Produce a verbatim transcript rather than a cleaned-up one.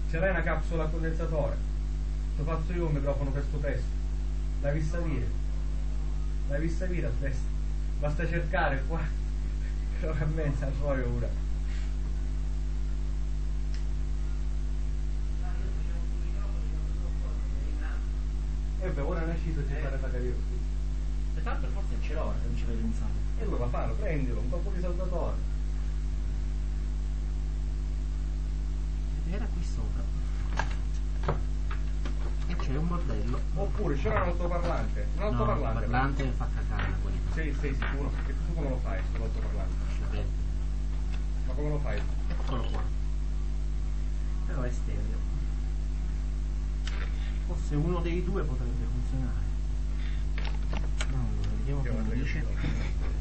Ce l'hai una capsula a condensatore? Lo faccio io un microfono per sto testo. L'hai vista dire? L'hai vista dire a destra? Basta cercare qua. Però a me sa poi ora. E beh, ora ne è sceso di fare la carriera. E tanto forse ce l'ho, non ci vai pensare. E allora fallo, prendilo, un po' di saldatore. Era qui sopra. E c'è un bordello. Oppure c'è un altoparlante. Un No, altoparlante. il parlante fa cacare la qualità. Sei, sei sicuro? E tu come lo fai, questo altoparlante? Ci credo. Ma come lo fai? Eccolo qua. Però è stereo. Forse uno dei due potrebbe funzionare. No, vediamo Che come guarda che dice. bello.